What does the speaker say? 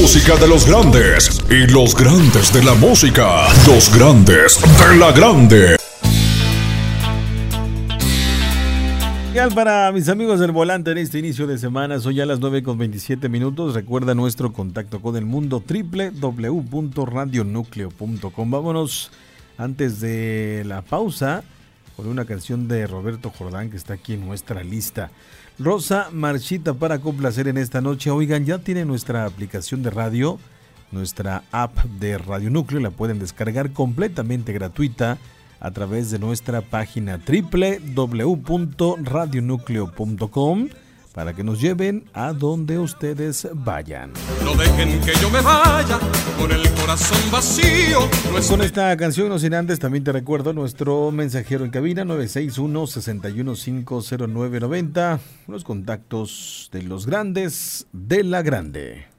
música de los grandes y los grandes de la música. Los grandes de la grande. Para mis amigos del volante en este inicio de semana, son ya las 9:27. Recuerda nuestro contacto con el mundo, www.radionucleo.com. Vámonos antes de la pausa con una canción de Roberto Jordán que está aquí en nuestra lista. Rosa Marchita para complacer en esta noche. Oigan, ya tiene nuestra aplicación de radio, nuestra app de Radio Núcleo, la pueden descargar completamente gratuita a través de nuestra página www.radionucleo.com para que nos lleven a donde ustedes vayan. No dejen que yo me vaya con el corazón vacío. Con esta canción, no sin antes, también te recuerdo nuestro mensajero en cabina 961-6150990, los contactos de los grandes de la grande.